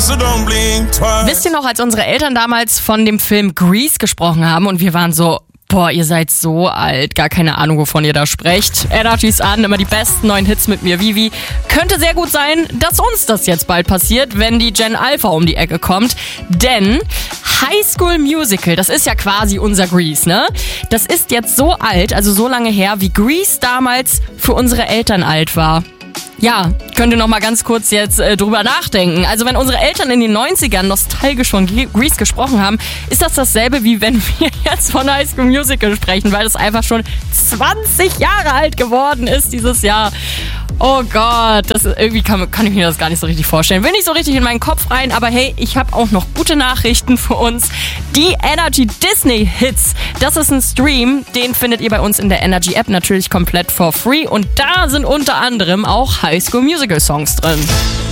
so don't blink twice. Wisst ihr noch, als unsere Eltern damals von dem Film Grease gesprochen haben und wir waren so, boah, ihr seid so alt, gar keine Ahnung, wovon ihr da sprecht. Energy's an, immer die besten neuen Hits mit mir, Vivi. Könnte sehr gut sein, dass uns das jetzt bald passiert, wenn die Gen Alpha um die Ecke kommt. Denn High School Musical, das ist ja quasi unser Grease, ne? Das ist jetzt so alt, also so lange her, wie Grease damals für unsere Eltern alt war. Ja, könnt ihr noch mal ganz kurz jetzt drüber nachdenken. Also wenn unsere Eltern in den 90ern nostalgisch von Grease gesprochen haben, ist das dasselbe, wie wenn wir jetzt von High School Musical sprechen, weil es einfach schon 20 Jahre alt geworden ist dieses Jahr. Oh Gott, irgendwie kann ich mir das gar nicht so richtig vorstellen. Will nicht so richtig in meinen Kopf rein, aber hey, ich habe auch noch gute Nachrichten für uns. Die Energy Disney Hits, das ist ein Stream, den findet ihr bei uns in der Energy App natürlich komplett for free und da sind unter anderem auch High School Musical Songs drin.